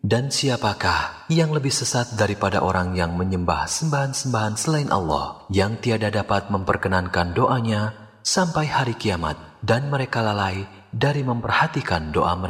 Dan siapakah yang lebih sesat daripada orang yang menyembah sembahan-sembahan selain Allah, yang tiada dapat memperkenankan doanya sampai hari kiamat, dan mereka lalai dari memperhatikan doa mereka.